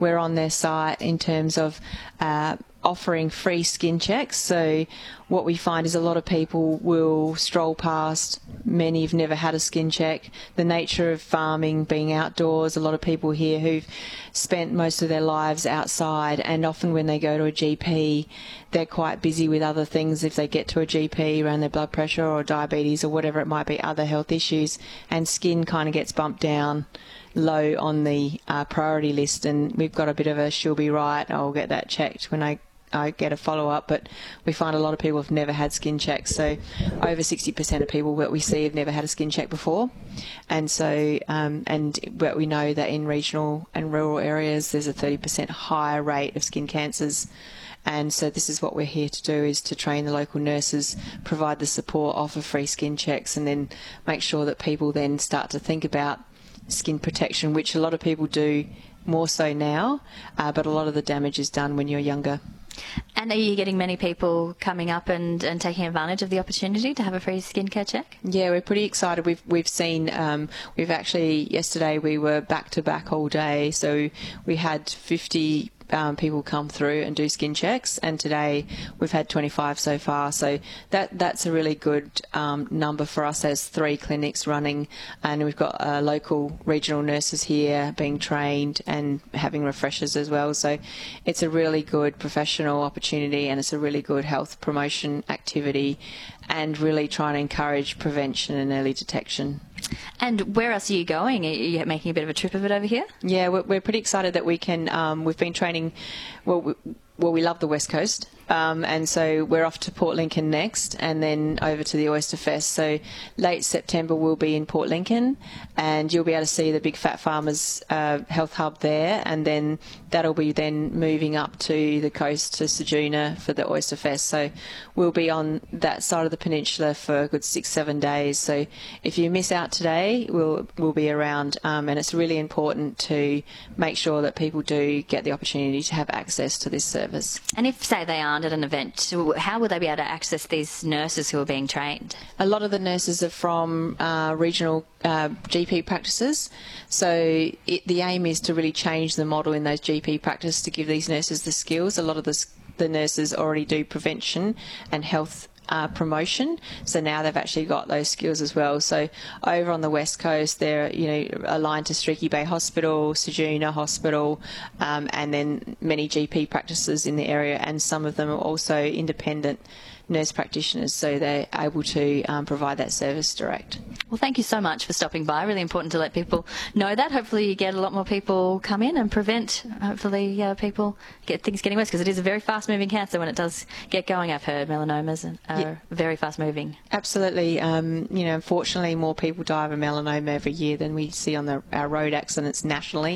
we're on their site in terms of offering free skin checks. So what we find is a lot of people will stroll past. Many have never had a skin check. The nature of farming, being outdoors, a lot of people here who've spent most of their lives outside, and often when they go to a GP, they're quite busy with other things if they get to a GP around their blood pressure or diabetes or whatever it might be, other health issues, and skin kind of gets bumped down low on the priority list. And we've got a bit of a she'll be right, I'll get that checked when I get a follow-up, but we find a lot of people have never had skin checks. So over 60% of people that we see have never had a skin check before. And so, but we know that in regional and rural areas, there's a 30% higher rate of skin cancers. And so this is what we're here to do, is to train the local nurses, provide the support, offer free skin checks, and then make sure that people then start to think about skin protection, which a lot of people do more so now, but a lot of the damage is done when you're younger. And are you getting many people coming up and taking advantage of the opportunity to have a free skincare check? Yeah, we're pretty excited. We've seen, we've actually, yesterday we were back to back all day, so we had 50 people come through and do skin checks, and today we've had 25 so far. So that's a really good number for us. There's 3 clinics running, and we've got local regional nurses here being trained and having refreshers as well. So it's a really good professional opportunity, and it's a really good health promotion activity, and really trying to encourage prevention and early detection. And where else are you going? Are you making a bit of a trip of it over here? Yeah, we're pretty excited that we can, we've been training, we love the West Coast, and so we're off to Port Lincoln next, and then over to the Oyster Fest. So late September we'll be in Port Lincoln, and you'll be able to see the Big Fat Farmers Health Hub there, and then that'll be then moving up to the coast to Ceduna for the Oyster Fest. So we'll be on that side of the peninsula for a good 6-7 days. So if you miss out today, we'll be around, and it's really important to make sure that people do get the opportunity to have access to this service. And if, say, they aren't at an event, how would they be able to access these nurses who are being trained? A lot of the nurses are from regional GP practices, so the aim is to really change the model in those GP practices to give these nurses the skills. A lot of the nurses already do prevention and health promotion, so now they've actually got those skills as well. So over on the West Coast, they're aligned to Streaky Bay Hospital, Ceduna Hospital, and then many GP practices in the area, and some of them are also independent nurse practitioners, so they're able to provide that service direct. Well, thank you so much for stopping by. Really important to let people know that. Hopefully you get a lot more people come in and prevent, hopefully people get things getting worse, because it is a very fast-moving cancer when it does get going. I've heard melanomas are very fast-moving. Absolutely. Unfortunately, more people die of a melanoma every year than we see on our road accidents nationally,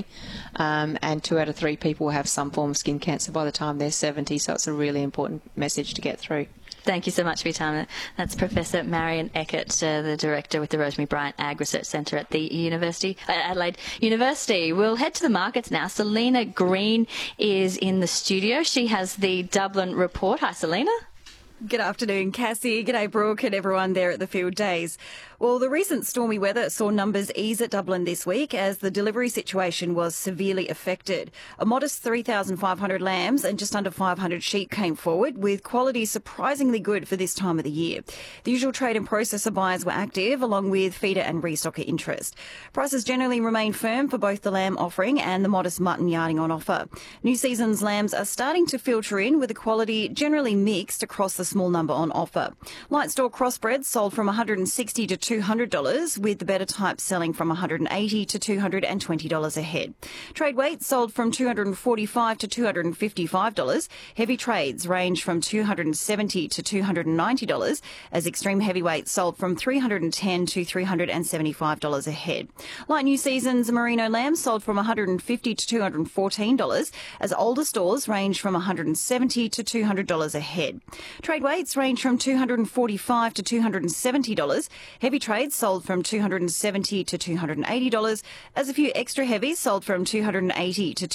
and 2 out of 3 people have some form of skin cancer by the time they're 70, so it's a really important message to get through. Thank you so much for your time. That's Professor Marion Eckert, the Director with the Rosemary Bryant Ag Research Centre at the Adelaide University. We'll head to the markets now. Selena Green is in the studio. She has the Dublin Report. Hi, Selena. Good afternoon, Cassie. G'day, Brooke, and everyone there at the field days. Well, the recent stormy weather saw numbers ease at Dublin this week as the delivery situation was severely affected. A modest 3,500 lambs and just under 500 sheep came forward, with quality surprisingly good for this time of the year. The usual trade and processor buyers were active, along with feeder and restocker interest. Prices generally remain firm for both the lamb offering and the modest mutton yarding on offer. New season's lambs are starting to filter in, with the quality generally mixed across the small number on offer. Light store crossbreds sold from $160 to $200, with the better types selling from $180 to $220 a head. Trade weights sold from $245 to $255. Heavy trades range from $270 to $290, as extreme heavyweights sold from $310 to $375 a head. Light new season's merino lambs sold from $150 to $214, as older stores range from $170 to $200 a head. Trade weights range from $245 to $270. Heavy trades sold from $270 to $280, as a few extra heavies sold from $280 to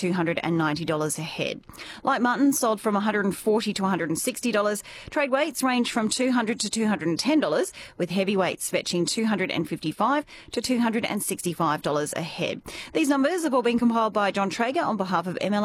$290 a head. Light mutton sold from $140 to $160. Trade weights range from $200 to $210, with heavyweights fetching $255 to $265 a head. These numbers have all been compiled by John Traeger on behalf of ML